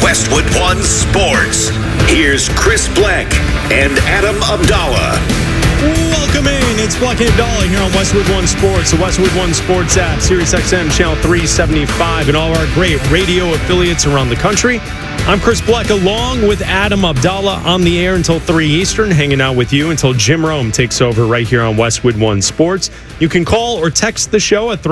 Westwood One Sports. Here's Chris Bleck and Adam Abdallah. Welcome in. It's Bleck and Abdallah here on Westwood One Sports, the Westwood One Sports app, Sirius XM Channel 375, and all our great radio affiliates around the country. I'm Chris Bleck along with Adam Abdallah on the air until 3 Eastern, hanging out with you until Jim Rome takes over right here on Westwood One Sports. You can call or text the show at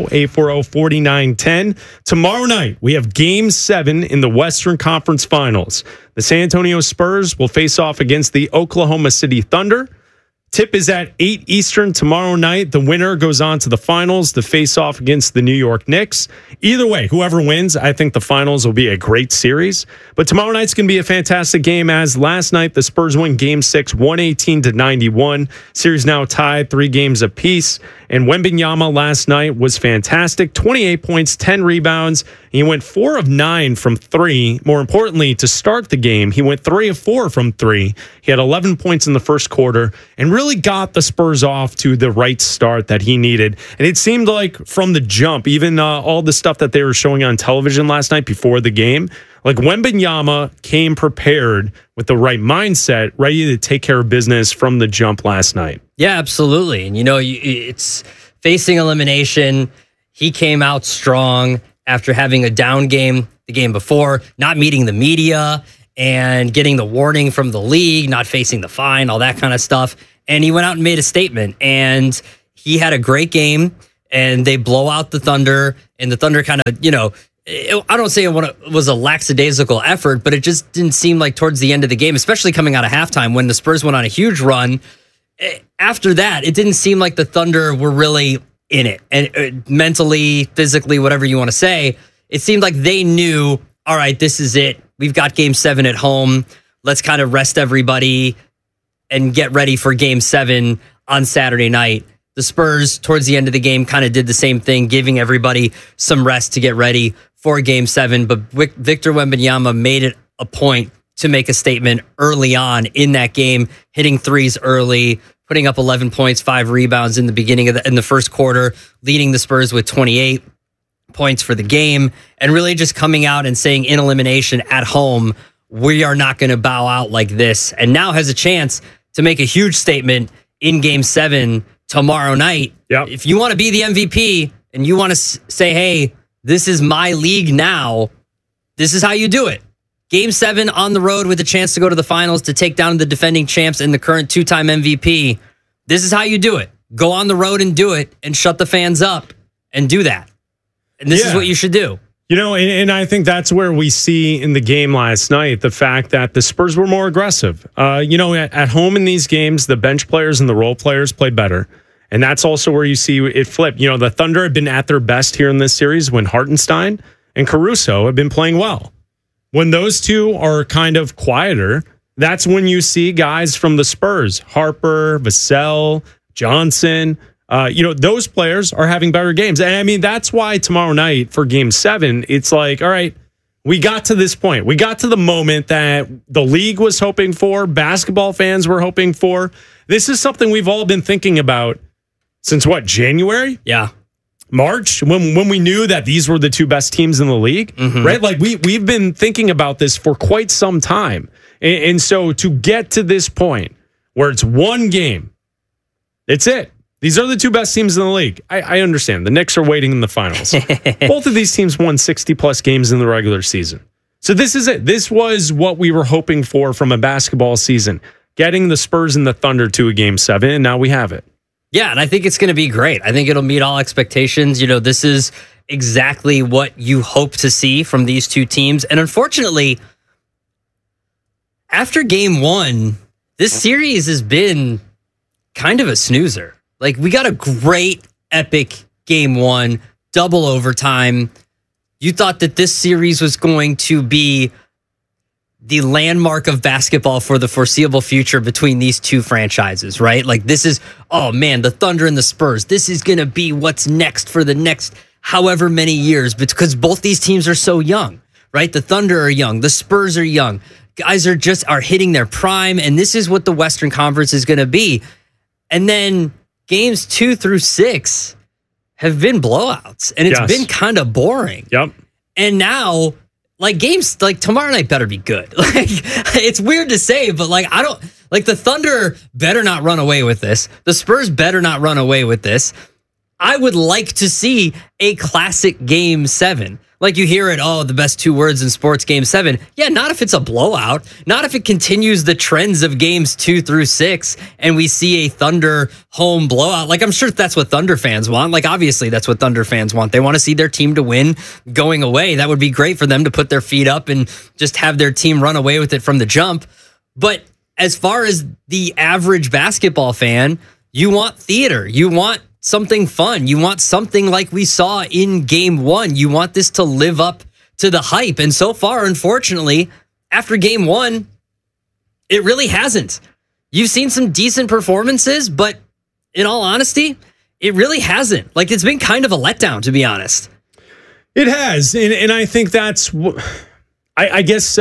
310-840-4910. Tomorrow night, we have Game 7 in the Western Conference Finals. The San Antonio Spurs will face off against the Oklahoma City Thunder. Tip is at 8 Eastern tomorrow night. The winner goes on to the finals to face off against the New York Knicks. Either way, whoever wins, I think the finals will be a great series. But tomorrow night's going to be a fantastic game, as last night the Spurs win Game 6, 118-91. Series now tied 3 games apiece. And Wembanyama last night was fantastic. 28 points, 10 rebounds. He went 4 of 9 from 3. More importantly, to start the game, he went 3 of 4 from 3. He had 11 points in the first quarter and really got the Spurs off to the right start that he needed. And it seemed like from the jump, even all the stuff that they were showing on television last night before the game, like Wembanyama came prepared with the right mindset, ready to take care of business from the jump last night. Yeah, absolutely. And, it's facing elimination. He came out strong after having a down game the game before, not meeting the media and getting the warning from the league, not facing the fine, all that kind of stuff. And he went out and made a statement. And he had a great game, and they blow out the Thunder. And the Thunder kind of, I don't say it was a lackadaisical effort, but it just didn't seem like towards the end of the game, especially coming out of halftime when the Spurs went on a huge run. After that, it didn't seem like the Thunder were really in it. And mentally, physically, whatever you want to say, it seemed like they knew, all right, this is it. We've got Game 7 at home. Let's kind of rest everybody and get ready for Game 7 on Saturday night. The Spurs, towards the end of the game, kind of did the same thing, giving everybody some rest to get ready for Game 7. But Victor Wembanyama made it a point to make a statement early on in that game, hitting threes early, putting up 11 points, 5 rebounds in the beginning of in the first quarter, leading the Spurs with 28 points for the game, and really just coming out and saying in elimination at home, we are not going to bow out like this. And now has a chance to make a huge statement in Game 7 tomorrow night. Yep. If you want to be the MVP and you want to say, hey, this is my league now, this is how you do it. Game 7 on the road with a chance to go to the finals to take down the defending champs and the current 2-time MVP. This is how you do it. Go on the road and do it and shut the fans up and do that. And this is what you should do. And I think that's where we see in the game last night the fact that the Spurs were more aggressive. At home in these games, the bench players and the role players played better. And that's also where you see it flip. The Thunder have been at their best here in this series when Hartenstein and Caruso have been playing well. When those two are kind of quieter, that's when you see guys from the Spurs, Harper, Vassell, Johnson, those players are having better games. And I mean, that's why tomorrow night for Game 7, it's like, all right, we got to this point. We got to the moment that the league was hoping for, basketball fans were hoping for. This is something we've all been thinking about since January? Yeah. March, when we knew that these were the two best teams in the league, right? Like we've been thinking about this for quite some time. And so to get to this point where it's one game, it's it. These are the two best teams in the league. I understand. The Knicks are waiting in the finals. Both of these teams won 60-plus games in the regular season. So this is it. This was what we were hoping for from a basketball season, getting the Spurs and the Thunder to a Game 7, and now we have it. Yeah, and I think it's going to be great. I think it'll meet all expectations. This is exactly what you hope to see from these two teams. And unfortunately, after Game 1, this series has been kind of a snoozer. Like, we got a great, epic Game 1, double overtime. You thought that this series was going to be the landmark of basketball for the foreseeable future between these two franchises, right? Like, this is, oh man, the Thunder and the Spurs. This is going to be what's next for the next however many years, because both these teams are so young, right? The Thunder are young. The Spurs are young. Guys are hitting their prime, and this is what the Western Conference is going to be. And then games 2 through 6 have been blowouts, and it's been kind of boring. Yep. And now, like games like tomorrow night better be good. Like it's weird to say, but like I don't like the Thunder better not run away with this. The Spurs better not run away with this. I would like to see a classic Game 7. Like you hear it, oh, the best 2 words in sports, Game 7. Yeah, not if it's a blowout. Not if it continues the trends of Games 2 through 6 and we see a Thunder home blowout. Like I'm sure that's what Thunder fans want. Like obviously that's what Thunder fans want. They want to see their team to win going away. That would be great for them to put their feet up and just have their team run away with it from the jump. But as far as the average basketball fan, you want theater. You want something fun. You want something like we saw in Game 1. You want this to live up to the hype. And so far, unfortunately, after Game 1, it really hasn't. You've seen some decent performances, but in all honesty, it really hasn't. Like, it's been kind of a letdown, to be honest. It has. And I think that's, I guess,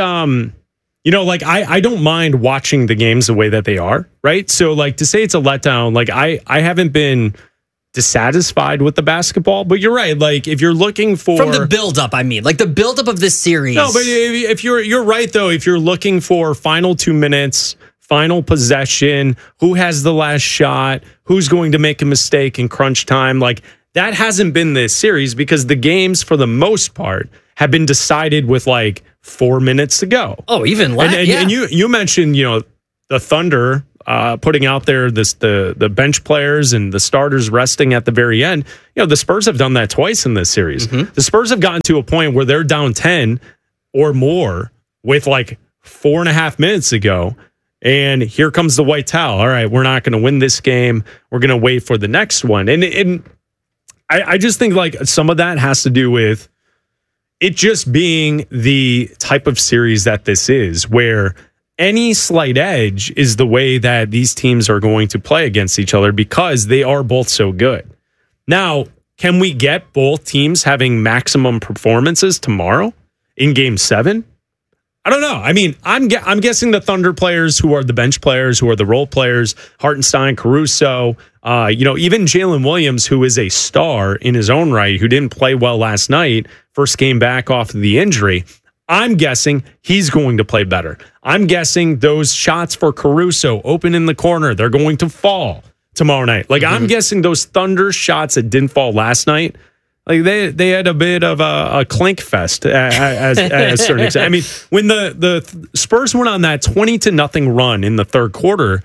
like I don't mind watching the games the way that they are, right? So like to say it's a letdown, like I haven't been dissatisfied with the basketball, but you're right. Like if you're looking for from the buildup, I mean, like the buildup of this series. No, but if you're right though, if you're looking for final 2 minutes, final possession, who has the last shot, who's going to make a mistake in crunch time, like that hasn't been this series because the games for the most part have been decided with like 4 minutes to go. Oh, even less. And you mentioned, the Thunder putting out there the bench players and the starters resting at the very end. The Spurs have done that twice in this series. Mm-hmm. The Spurs have gotten to a point where they're down 10 or more with like 4.5 minutes to go. And here comes the white towel. All right, we're not going to win this game. We're going to wait for the next one. And I just think like some of that has to do with it just being the type of series that this is, where any slight edge is the way that these teams are going to play against each other because they are both so good. Now, can we get both teams having maximum performances tomorrow in Game 7? I don't know. I mean, I'm guessing the Thunder players who are the bench players, who are the role players, Hartenstein, Caruso, even Jalen Williams, who is a star in his own right, who didn't play well last night, first game back off of the injury. I'm guessing he's going to play better. I'm guessing those shots for Caruso open in the corner, they're going to fall tomorrow night. Like, I'm guessing those Thunder shots that didn't fall last night, like they had a bit of a clink fest at a certain extent. I mean, when the Spurs went on that 20-0 run in the third quarter,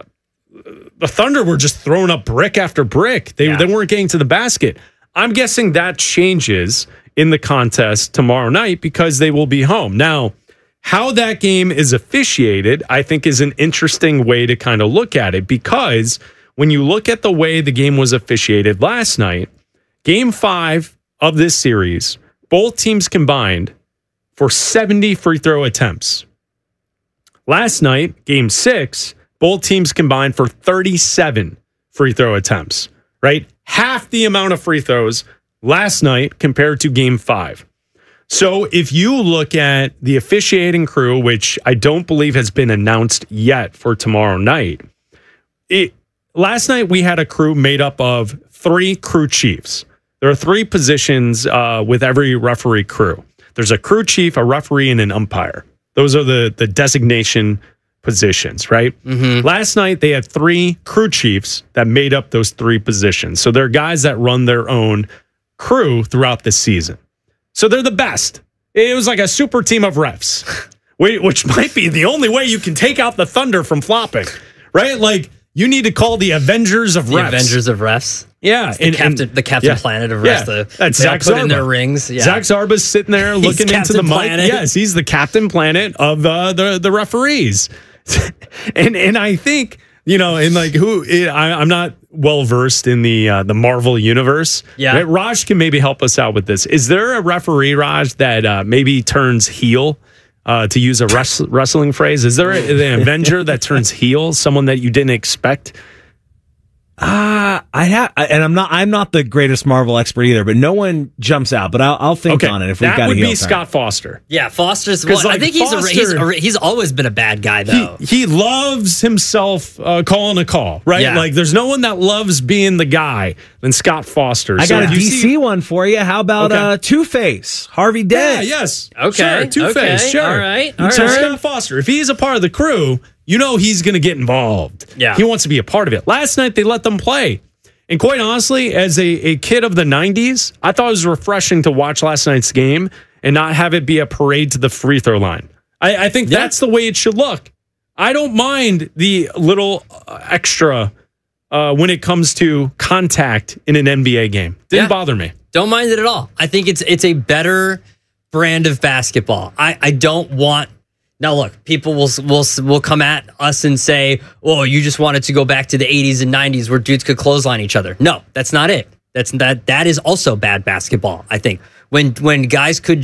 the Thunder were just throwing up brick after brick. They weren't getting to the basket. I'm guessing that changes in the contest tomorrow night because they will be home. Now, how that game is officiated, I think, is an interesting way to kind of look at it, because when you look at the way the game was officiated last night, Game 5 of this series, both teams combined for 70 free throw attempts. Last night, Game 6, both teams combined for 37 free throw attempts, right? Half the amount of free throws last night compared to Game 5. So if you look at the officiating crew, which I don't believe has been announced yet for tomorrow night, last night we had a crew made up of 3 crew chiefs. There are 3 positions with every referee crew. There's a crew chief, a referee, and an umpire. Those are the designation positions, right? Mm-hmm. Last night, they had 3 crew chiefs that made up those 3 positions. So they're guys that run their own crew throughout the season. So they're the best. It was like a super team of refs, which might be the only way you can take out the Thunder from flopping, right? Like, you need to call the Avengers of refs. The Avengers of refs. Yeah. The Captain Planet of refs. Yeah. That's Zach Zarba. In their rings. Yeah. Zach Zarba's sitting there looking into the mic. Yes, he's the Captain Planet of the referees. and I think, I'm not well versed in the Marvel universe. Yeah. Right? Raj can maybe help us out with this. Is there a referee, Raj, that maybe turns heel? To use a wrestling phrase, is there an Avenger that turns heel? Someone that you didn't expect? I'm not the greatest Marvel expert either, but no one jumps out. But I'll think on it if we've got that would heel be turn. Scott Foster. Yeah, Foster's. Well, I think he's always been a bad guy though. He loves himself calling a call, right? Yeah. Like there's no one that loves being the guy than Scott Foster. I got a DC one for you. How about Two-Face, Harvey Dent? Yeah, yes. Okay, Sure, Two-Face, okay, sure. all right, So all right. Scott Foster, if he's a part of the crew, you know he's going to get involved. Yeah. He wants to be a part of it. Last night, they let them play. And quite honestly, as a kid of the 90s, I thought it was refreshing to watch last night's game and not have it be a parade to the free throw line. I think that's the way it should look. I don't mind the little extra when it comes to contact in an NBA game. Didn't bother me. Don't mind it at all. I think it's a better brand of basketball. I don't want. Now look, people will come at us and say, "Oh, you just wanted to go back to the 80s and 90s where dudes could clothesline each other." No, that's not it. That is also bad basketball. I think when guys could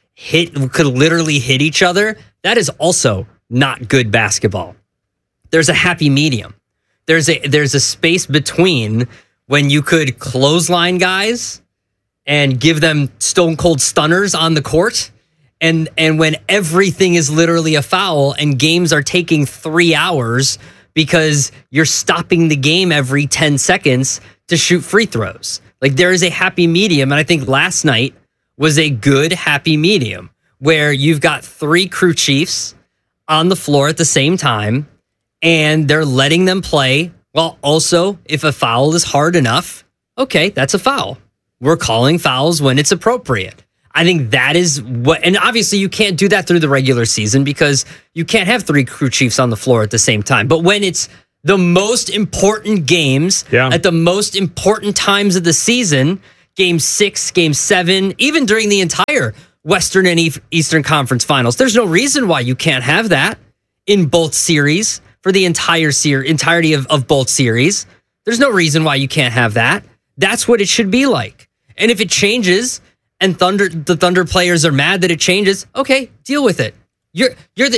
literally hit each other, that is also not good basketball. There's a happy medium. There's a space between when you could clothesline guys and give them stone cold stunners on the court. And when everything is literally a foul and games are taking 3 hours because you're stopping the game every 10 seconds to shoot free throws. Like there is a happy medium. And I think last night was a good happy medium where you've got 3 crew chiefs on the floor at the same time and they're letting them play. Well, also, if a foul is hard enough, okay, that's a foul. We're calling fouls when it's appropriate. I think that is what, and obviously you can't do that through the regular season because you can't have 3 crew chiefs on the floor at the same time. But when it's the most important games at the most important times of the season, game 6, game 7, even during the entire Western and Eastern Conference Finals, there's no reason why you can't have that in both series for the entirety of both series. There's no reason why you can't have that. That's what it should be like. And if it changes, and the Thunder players are mad that it changes, okay, deal with it. You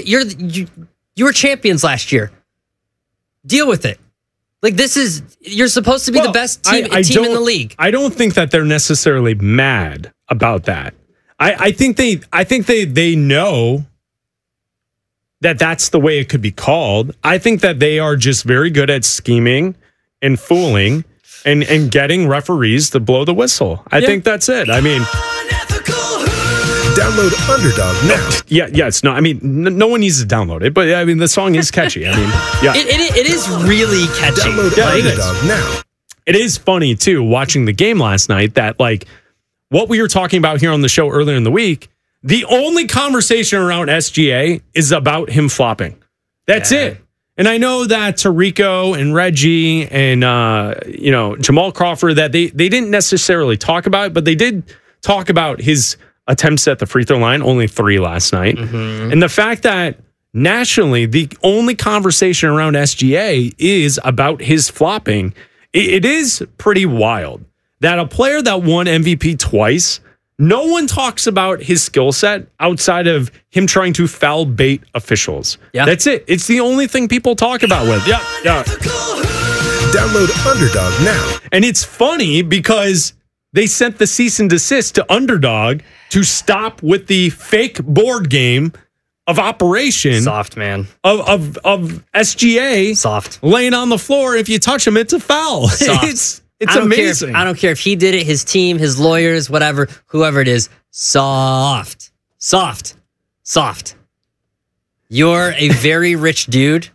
were champions last year. Deal with it. Like you're supposed to be the best team in the league. I don't think that they're necessarily mad about that. I think they know that that's the way it could be called. I think that they are just very good at scheming and fooling and getting referees to blow the whistle. I think that's it. I mean, download Underdog now. Yes. No, I mean, no one needs to download it, but I mean, the song is catchy. I mean, yeah. It is really catchy. Download Underdog now. It is funny, too, watching the game last night that, like, what we were talking about here on the show earlier in the week, the only conversation around SGA is about him flopping. That's it. And I know that Tarico and Reggie and, Jamal Crawford, that they didn't necessarily talk about it, but they did talk about his attempts at the free throw line, only 3 last night. Mm-hmm. And the fact that nationally, the only conversation around SGA is about his flopping, it is pretty wild that a player that won MVP twice, no one talks about his skill set outside of him trying to foul bait officials. Yeah. That's it. It's the only thing people talk about with. Yeah. Download Underdog now. And it's funny because they sent the cease and desist to Underdog to stop with the fake board game of operation. Soft, man. Of SGA. Soft. Laying on the floor. If you touch him, it's a foul. Soft. It's amazing. I don't care if he did it, his team, his lawyers, whatever, whoever it is. Soft. You're a very rich dude.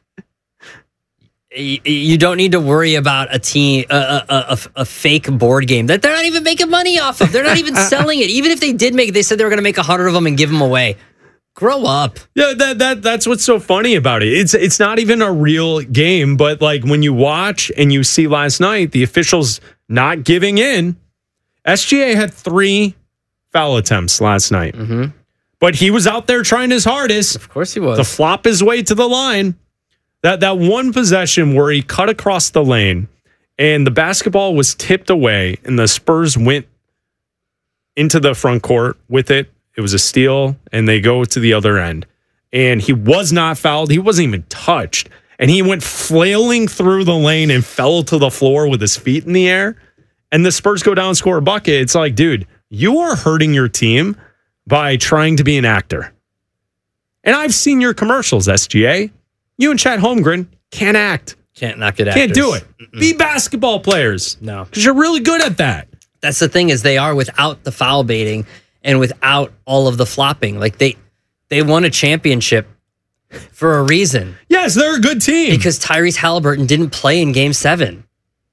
You don't need to worry about a fake board game that they're not even making money off of. They're not even selling it. Even if they did make it, they said they were going to make 100 of them and give them away. Grow up. Yeah, that's what's so funny about it. It's not even a real game, but like when you watch and you see last night, the officials not giving in. SGA had 3 foul attempts last night. Mm-hmm. But he was out there trying his hardest. Of course he was. To flop his way to the line. That one possession where he cut across the lane and the basketball was tipped away and the Spurs went into the front court with it. It was a steal and they go to the other end. And he was not fouled. He wasn't even touched. and he went flailing through the lane and fell to the floor with his feet in the air, and the Spurs go down and score a bucket. It's like, dude, you are hurting your team by trying to be an actor. And I've seen your commercials, SGA. You and Chet Holmgren can't act. Can't not good actors. Can't do it. Mm-mm. Be basketball players. No. Because you're really good at that. That's the thing, is they are without the foul baiting and without all of the flopping. Like they won a championship for a reason. Yes, they're a good team. Because Tyrese Halliburton didn't play in Game 7.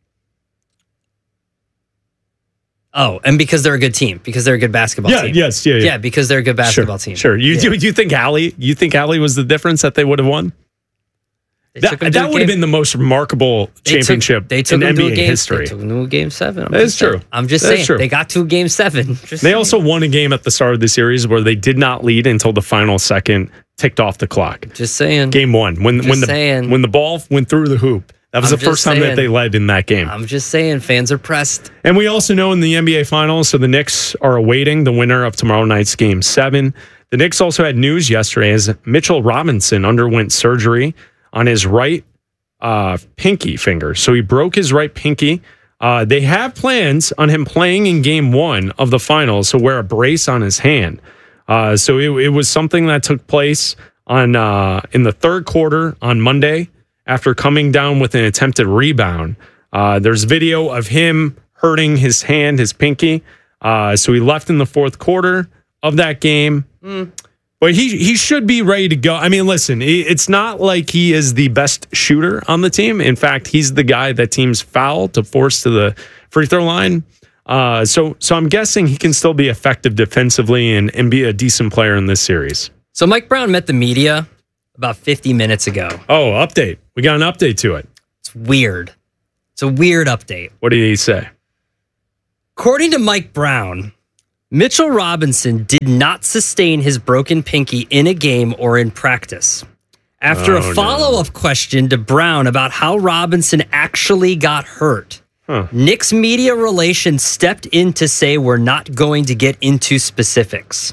Oh, and because they're a good team. Because they're a good basketball team. Yeah, because they're a good basketball team. Sure. You think Allie was the difference that they would have won? That would have been the most remarkable championship in NBA history. They took them to a Game 7. That is true. I'm just saying. They got to a Game 7. They also won a game at the start of the series where they did not lead until the final second ticked off the clock. Just saying. Game 1. When the ball went through the hoop. That was the first time that they led in that game. I'm just saying, fans are pressed. And we also know in the NBA Finals, so the Knicks are awaiting the winner of tomorrow night's Game 7. The Knicks also had news yesterday as Mitchell Robinson underwent surgery on his right pinky finger. So he broke his right pinky. They have plans on him playing in Game 1 of the Finals, so wear a brace on his hand. So it was something that took place on in the third quarter on Monday, after coming down with an attempted rebound. There's video of him hurting his hand, his pinky. So he left in the fourth quarter of that game. But he should be ready to go. I mean, listen, it's not like he is the best shooter on the team. In fact, he's the guy that teams foul to force to the free throw line. So I'm guessing he can still be effective defensively and be a decent player in this series. So Mike Brown met the media about 50 minutes ago. Oh, update. We got an update to it. It's weird. It's a weird update. What did he say? According to Mike Brown, Mitchell Robinson did not sustain his broken pinky in a game or in practice. After a follow-up question to Brown about how Robinson actually got hurt, Knicks media relations stepped in to say we're not going to get into specifics.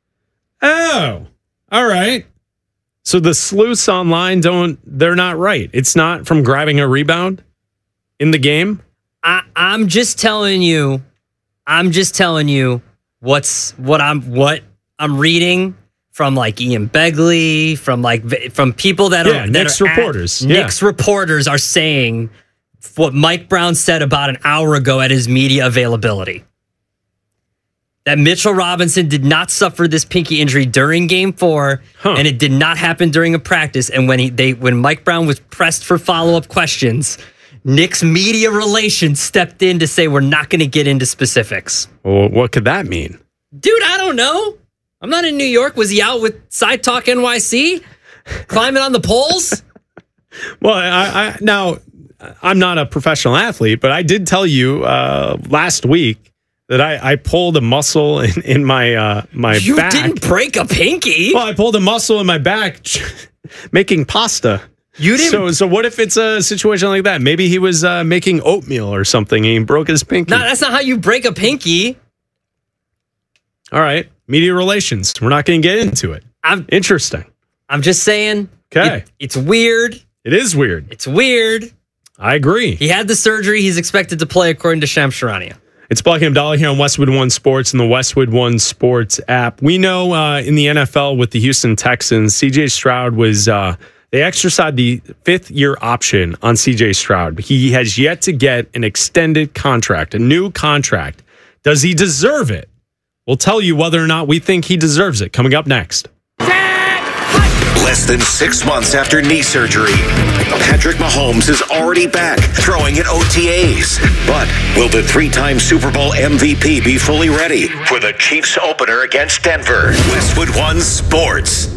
Oh, all right. So the sleuths online they're not right. It's not from grabbing a rebound in the game? I'm just telling you what I'm reading from like Ian Begley, from people that are Knicks reporters. Knicks reporters are saying what Mike Brown said about an hour ago at his media availability. That Mitchell Robinson did not suffer this pinky injury during Game 4, and it did not happen during a practice. And when Mike Brown was pressed for follow-up questions, Knicks media relations stepped in to say we're not going to get into specifics. Well, what could that mean? Dude, I don't know. I'm not in New York. Was he out with Side Talk NYC? Climbing on the poles? Well, now, I'm not a professional athlete, but I did tell you last week that I pulled a muscle in my back. You didn't break a pinky? Well, I pulled a muscle in my back making pasta. You didn't. So what if it's a situation like that? Maybe he was making oatmeal or something and he broke his pinky. No, that's not how you break a pinky. All right. Media relations. We're not going to get into it. Interesting. I'm just saying. Okay. It's weird. It is weird. It's weird. I agree. He had the surgery. He's expected to play according to Shams Charania. It's Black and Abdallah here on Westwood One Sports and the Westwood One Sports app. We know in the NFL with the Houston Texans, C.J. Stroud was... they exercised the fifth-year option on C.J. Stroud. He has yet to get an extended contract, a new contract. Does he deserve it? We'll tell you whether or not we think he deserves it coming up next. Less than 6 months after knee surgery, Patrick Mahomes is already back throwing at OTAs. But will the three-time Super Bowl MVP be fully ready for the Chiefs opener against Denver? Westwood One Sports.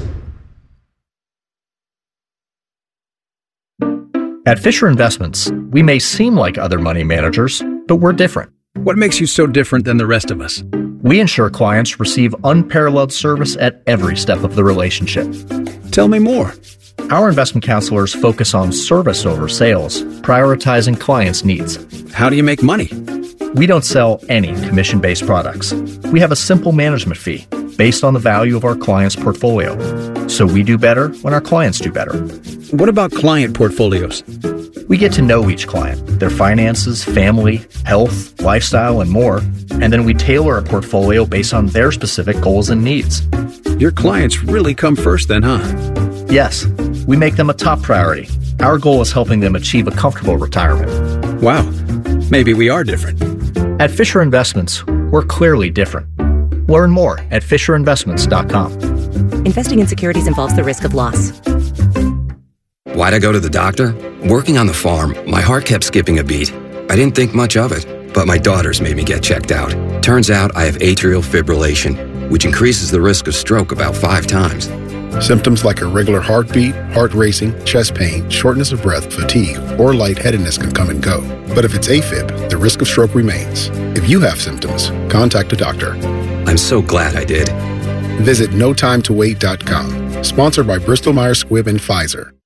At Fisher Investments, we may seem like other money managers, but we're different. What makes you so different than the rest of us? We ensure clients receive unparalleled service at every step of the relationship. Tell me more. Our investment counselors focus on service over sales, prioritizing clients' needs. How do you make money? We don't sell any commission-based products. We have a simple management fee based on the value of our client's portfolio. So we do better when our clients do better. What about client portfolios? We get to know each client, their finances, family, health, lifestyle, and more, and then we tailor a portfolio based on their specific goals and needs. Your clients really come first then, huh? Yes, we make them a top priority. Our goal is helping them achieve a comfortable retirement. Wow, maybe we are different. At Fisher Investments, we're clearly different. Learn more at FisherInvestments.com. Investing in securities involves the risk of loss. Why'd I go to the doctor? Working on the farm, my heart kept skipping a beat. I didn't think much of it, but my daughters made me get checked out. Turns out I have atrial fibrillation, which increases the risk of stroke about 5 times. Symptoms like irregular heartbeat, heart racing, chest pain, shortness of breath, fatigue, or lightheadedness can come and go. But if it's AFib, the risk of stroke remains. If you have symptoms, contact a doctor. I'm so glad I did. Visit notimetowait.com. Sponsored by Bristol Myers Squibb and Pfizer.